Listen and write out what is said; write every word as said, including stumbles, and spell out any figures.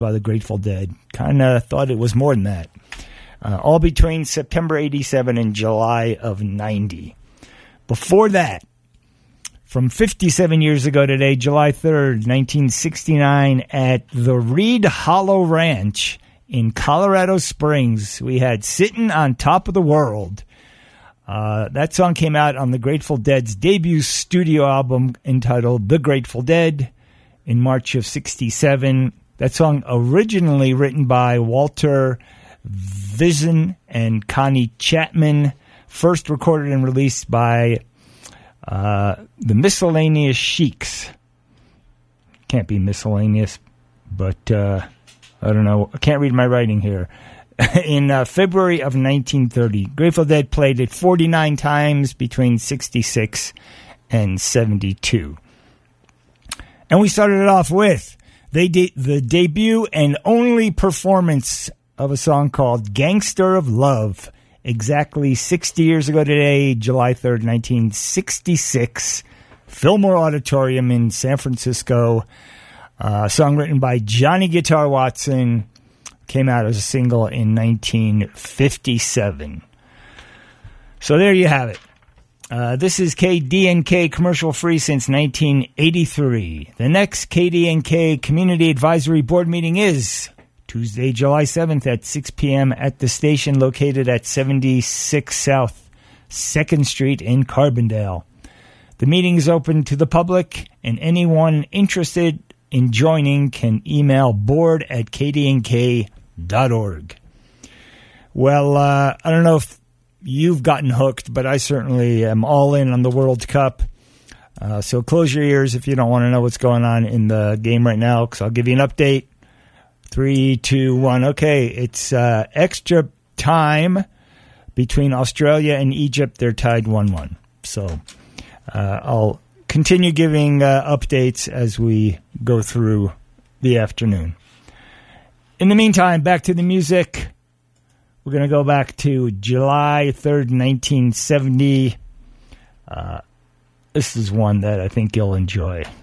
by the Grateful Dead. Kind of thought it was more than that. Uh, all between September eighty-seven and July of ninety. Before that, from fifty-seven years ago today, July third, nineteen sixty-nine, at the Reed Hollow Ranch in Colorado Springs, we had Sittin' on Top of the World. Uh, that song came out on the Grateful Dead's debut studio album entitled The Grateful Dead in March of sixty-seven. That song originally written by Walter Vision and Connie Chapman, first recorded and released by uh, the Miscellaneous Sheiks. Can't be miscellaneous, but uh, I don't know. I can't read my writing here. In uh, February of nineteen thirty, Grateful Dead played it forty-nine times between sixty-six and seventy-two. And we started it off with they de- the debut and only performance of a song called Gangster of Love, exactly sixty years ago today, July third, nineteen sixty-six, Fillmore Auditorium in San Francisco. Uh, a song written by Johnny Guitar Watson, came out as a single in nineteen fifty-seven. So there you have it. Uh, this is K D N K, commercial free since nineteen eighty-three. The next K D N K Community Advisory Board meeting is Tuesday, July seventh at six p.m. at the station located at seventy-six South second Street in Carbondale. The meeting is open to the public, and anyone interested in joining can email board at k d n k dot org. Well, uh, I don't know if you've gotten hooked, but I certainly am all in on the World Cup. Uh, so close your ears if you don't want to know what's going on in the game right now, because I'll give you an update. Three, two, one. Okay, it's uh, extra time between Australia and Egypt. They're tied one one. So uh, I'll continue giving uh, updates as we go through the afternoon. In the meantime, back to the music. We're going to go back to July third, nineteen seventy. Uh, this is one that I think you'll enjoy.